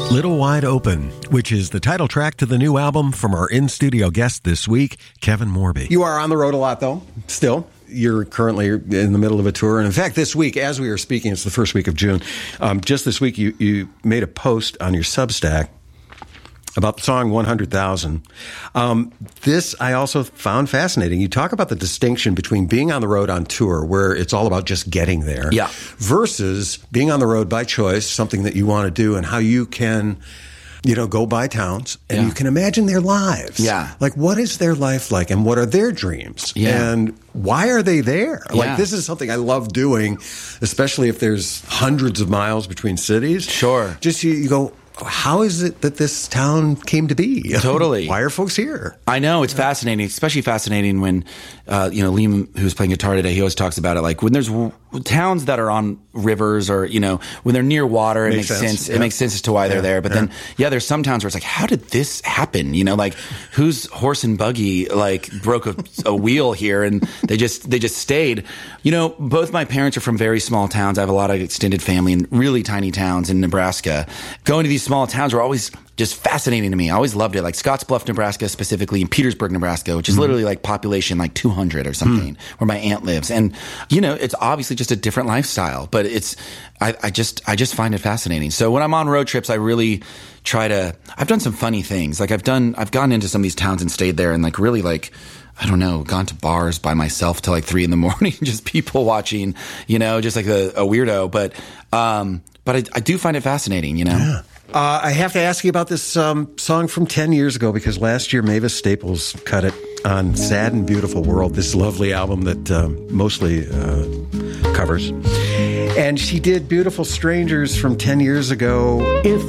Little Wide Open, which is the title track to the new album from our in-studio guest this week, Kevin Morby. You are on the road a lot, though, still. You're currently in the middle of a tour. And in fact, this week, as we were speaking, it's the first week of June, just this week, you made a post on your Substack about the song 100,000. This I also found fascinating. You talk about the distinction between being on the road on tour, where it's all about just getting there, versus being on the road by choice, something that you want to do, and how you can, go by towns and you can imagine their lives. Yeah. Like, what is their life like, and what are their dreams? Yeah. And why are they there? Yeah. Like, this is something I love doing, especially if there's hundreds of miles between cities. Sure. Just you go, how is it that this town came to be? Totally. Why are folks here? I know. It's fascinating, especially fascinating when, Liam, who's playing guitar today, he always talks about it. Like, when there's towns that are on rivers or, when they're near water, it makes sense. Yeah. It makes sense as to why they're there. But then, there's some towns where it's like, how did this happen? Like, whose horse and buggy, broke a wheel here and they just stayed. Both my parents are from very small towns. I have a lot of extended family in really tiny towns in Nebraska. Going to these small towns were always just fascinating to me. I always loved it. Like Scottsbluff, Nebraska, specifically, in Petersburg, Nebraska, which is literally like population 200 or something, where my aunt lives. And, it's obviously just a different lifestyle, but I just find it fascinating. So when I'm on road trips, I really try to, I've done some funny things. Like I've gone into some of these towns and stayed there and really I don't know, gone to bars by myself till 3 a.m, just people watching, just like a weirdo. But I do find it fascinating, Yeah. I have to ask you about this song from 10 years ago, because last year Mavis Staples cut it on Sad and Beautiful World, this lovely album that mostly covers. And she did Beautiful Strangers from 10 years ago. If